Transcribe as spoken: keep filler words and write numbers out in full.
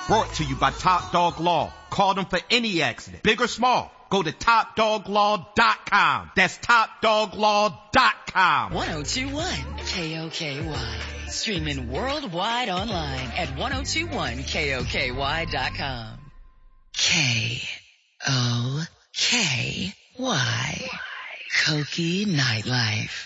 Brought to you by Top Dog Law. Call them for any accident, big or small. Go to top dog law dot com. That's top dog law dot com. ten twenty-one K O K Y. Streaming worldwide online at ten twenty-one K O K Y dot com. K O K Y. Koki Nightlife.